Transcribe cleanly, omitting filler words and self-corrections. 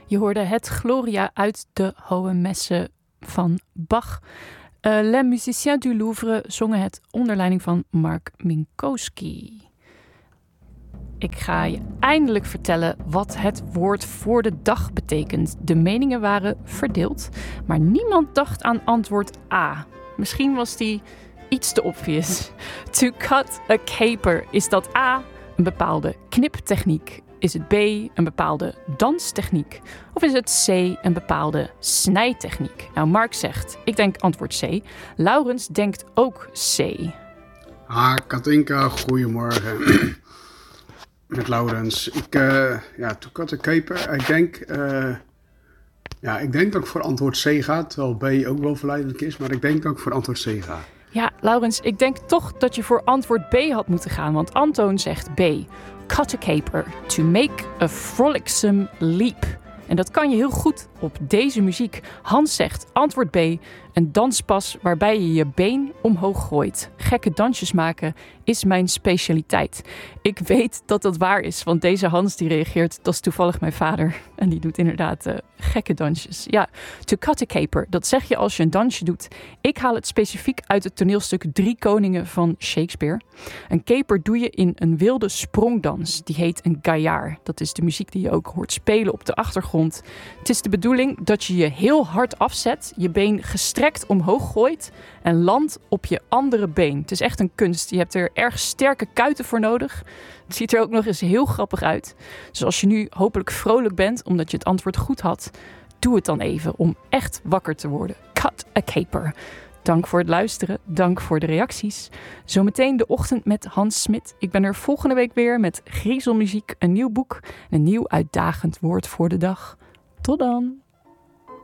Je hoorde het Gloria uit de Hohe Messe van Bach. Les Musiciens du Louvre zongen het onder leiding van Mark Minkowski. Ik ga je eindelijk vertellen wat het woord voor de dag betekent. De meningen waren verdeeld, maar niemand dacht aan antwoord A. Misschien was die iets te obvious. To cut a caper. Is dat A, een bepaalde kniptechniek? Is het B, een bepaalde danstechniek? Of is het C, een bepaalde snijtechniek? Nou, Mark zegt, ik denk antwoord C. Laurens denkt ook C. Katinka, goedemorgen. Met Laurens. To cut a caper. Ik denk dat ik voor antwoord C ga, terwijl B ook wel verleidelijk is, maar ik denk dat ik voor antwoord C ga. Ja, Laurens, ik denk toch dat je voor antwoord B had moeten gaan, want Antoon zegt B. Cut a caper, to make a frolicsome leap. En dat kan je heel goed op deze muziek. Hans zegt antwoord B, een danspas waarbij je je been omhoog gooit. Gekke dansjes maken is mijn specialiteit. Ik weet dat dat waar is, want deze Hans die reageert, dat is toevallig mijn vader. En die doet inderdaad gekke dansjes. Ja, to cut a caper, dat zeg je als je een dansje doet. Ik haal het specifiek uit het toneelstuk Drie Koningen van Shakespeare. Een caper doe je in een wilde sprongdans. Die heet een gaillard. Dat is de muziek die je ook hoort spelen op de achtergrond. Het is de bedoeling dat je je heel hard afzet, je been gestrekt omhoog gooit en landt op je andere been. Het is echt een kunst. Je hebt er erg sterke kuiten voor nodig. Het ziet er ook nog eens heel grappig uit. Dus als je nu hopelijk vrolijk bent omdat je het antwoord goed had, doe het dan even om echt wakker te worden. Cut a caper. Dank voor het luisteren. Dank voor de reacties. Zometeen de ochtend met Hans Smit. Ik ben er volgende week weer met griezelmuziek, een nieuw boek en een nieuw uitdagend woord voor de dag. Tot dan!